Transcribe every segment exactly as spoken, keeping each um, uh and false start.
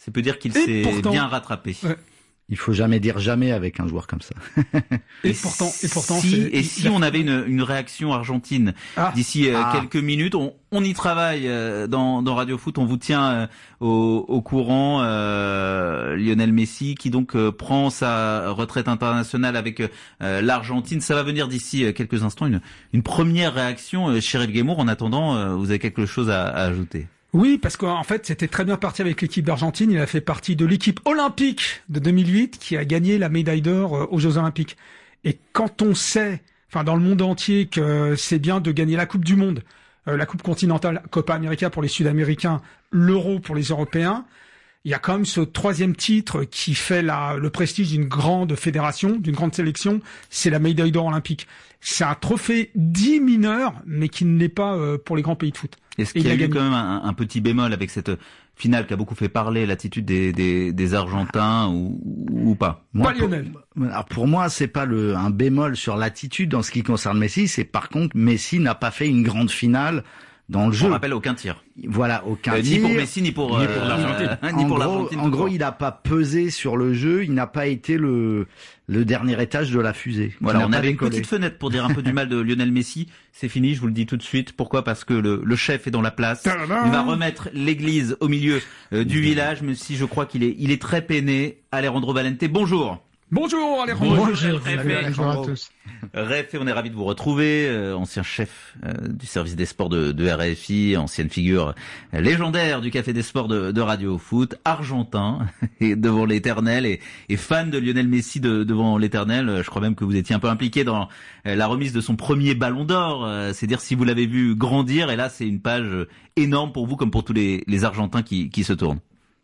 C'est peut dire qu'il Et s'est pourtant, bien rattrapé. Ouais. Il faut jamais dire jamais avec un joueur comme ça. Et, et pourtant, et pourtant, si, c'est, et si on avait une, une réaction argentine ah. d'ici euh, ah. quelques minutes, on, on y travaille euh, dans, dans Radio Foot, on vous tient euh, au, au courant. Euh, Lionel Messi qui donc euh, prend sa retraite internationale avec euh, l'Argentine, ça va venir d'ici euh, quelques instants. Une, une première réaction, euh, Chérif Guémour. En attendant, euh, vous avez quelque chose à, à ajouter? Oui, parce qu'en fait, c'était très bien parti avec l'équipe d'Argentine. Il a fait partie de l'équipe olympique de deux mille huit qui a gagné la médaille d'or aux Jeux Olympiques. Et quand on sait, enfin dans le monde entier, que c'est bien de gagner la Coupe du Monde, euh, la Coupe continentale, Copa América pour les Sud-Américains, l'Euro pour les Européens, il y a quand même ce troisième titre qui fait la, le prestige d'une grande fédération, d'une grande sélection, c'est la médaille d'or olympique. C'est un trophée dit mineur, mais qui ne l'est pas euh, pour les grands pays de foot. Est-ce qu'il y a, a eu quand même un, un petit bémol avec cette finale qui a beaucoup fait parler, l'attitude des, des, des Argentins ou, ou pas? Moi, pas Lionel. Pour, alors pour moi, c'est pas le un bémol sur l'attitude en ce qui concerne Messi, c'est par contre Messi n'a pas fait une grande finale dans le jeu. On rappelle aucun tir. Voilà, aucun euh, tir. Ni pour Messi, ni pour, ni euh, pour l'Argentine. Euh, ni en pour gros, l'Argentine. En gros, il n'a pas pesé sur le jeu, il n'a pas été le le dernier étage de la fusée. Voilà, on avait décollé. une petite fenêtre pour dire un peu du mal de Lionel Messi. C'est fini, je vous le dis tout de suite. Pourquoi? Parce que le, le chef est dans la place. Il va remettre l'église au milieu euh, du village, même si je crois qu'il est, il est très peiné. Alejandro Valente, bonjour. Bonjour Alejandro. Bonjour, bonjour à tous. Réfé, on est ravi de vous retrouver, euh, ancien chef euh, du service des sports de, de R F I, ancienne figure euh, légendaire du Café des Sports de, de Radio Foot, argentin et devant l'Éternel et, et fan de Lionel Messi de, devant l'Éternel. Je crois même que vous étiez un peu impliqué dans euh, la remise de son premier Ballon d'Or. Euh, c'est dire si vous l'avez vu grandir. Et là, c'est une page énorme pour vous comme pour tous les, les Argentins qui, qui se tournent.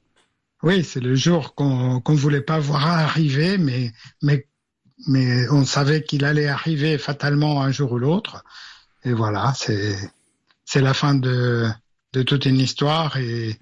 Oui, c'est le jour qu'on qu'on voulait pas voir arriver, mais mais mais on savait qu'il allait arriver fatalement un jour ou l'autre. Et voilà, c'est c'est la fin de de toute une histoire et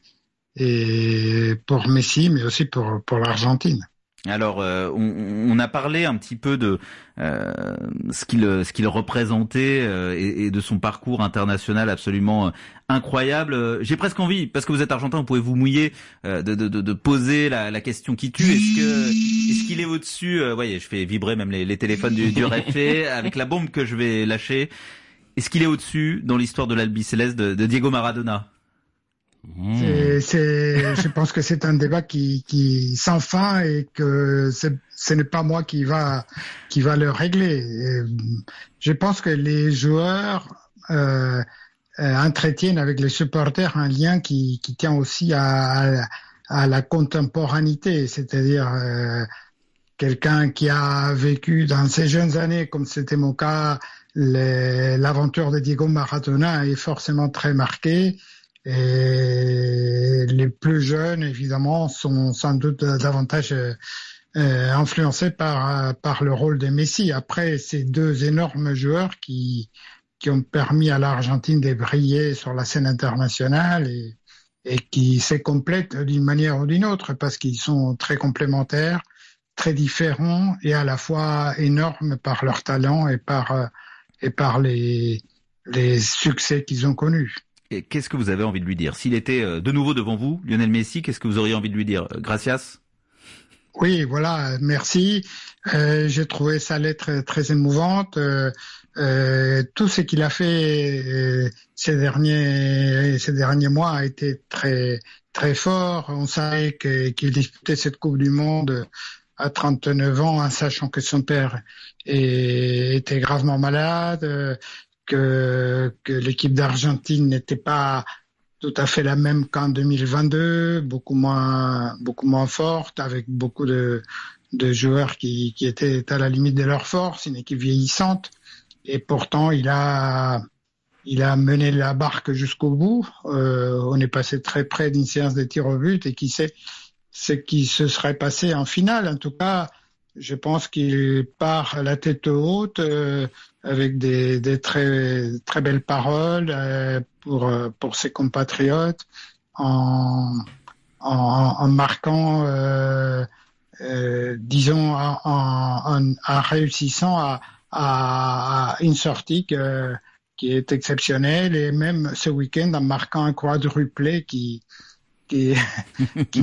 et pour Messi, mais aussi pour pour l'Argentine. Alors, euh, on, on a parlé un petit peu de euh, ce qu'il ce qu'il représentait euh, et, et de son parcours international absolument euh, incroyable. J'ai presque envie, parce que vous êtes argentin, vous pouvez vous mouiller, euh, de, de, de poser la, la question qui tue. Est-ce que est-ce qu'il est au-dessus euh, voyez, je fais vibrer même les, les téléphones du, du Réfé avec la bombe que je vais lâcher. Est-ce qu'il est au-dessus dans l'histoire de l'Albiceleste de, de Diego Maradona? C'est, c'est, je pense que c'est un débat qui, qui sans fin et que c'est, ce n'est pas moi qui va, qui va le régler. Et je pense que les joueurs euh, euh, entretiennent avec les supporters un lien qui, qui tient aussi à, à, à la contemporanéité, c'est-à-dire euh, quelqu'un qui a vécu dans ses jeunes années, comme c'était mon cas, les, l'aventure de Diego Maradona est forcément très marquée. Et les plus jeunes, évidemment, sont sans doute davantage euh, influencés par par le rôle de Messi. Après, ces deux énormes joueurs qui qui ont permis à l'Argentine de briller sur la scène internationale et et qui se complètent d'une manière ou d'une autre parce qu'ils sont très complémentaires, très différents et à la fois énormes par leur talent et par et par les les succès qu'ils ont connus. Et qu'est-ce que vous avez envie de lui dire? S'il était de nouveau devant vous, Lionel Messi, qu'est-ce que vous auriez envie de lui dire? Gracias. Oui, voilà, merci. Euh, j'ai trouvé sa lettre très émouvante. Euh, euh, tout ce qu'il a fait euh, ces derniers ces derniers mois a été très très fort. On savait que, qu'il disputait cette Coupe du Monde à trente-neuf ans, en sachant que son père est, était gravement malade. Euh, Que, que l'équipe d'Argentine n'était pas tout à fait la même qu'en deux mille vingt-deux, beaucoup moins, beaucoup moins forte, avec beaucoup de, de joueurs qui, qui étaient à la limite de leur force, une équipe vieillissante. Et pourtant, il a, il a mené la barque jusqu'au bout. Euh, on est passé très près d'une séance de tir au but et qui sait ce qui se serait passé en finale. En tout cas, je pense qu'il part la tête haute, euh, avec des, des très très belles paroles euh, pour pour ses compatriotes, en en, en marquant, euh, euh, disons, en, en, en réussissant à, à, à une sortie que, qui est exceptionnelle et même ce week-end en marquant un quadruplé qui qui qui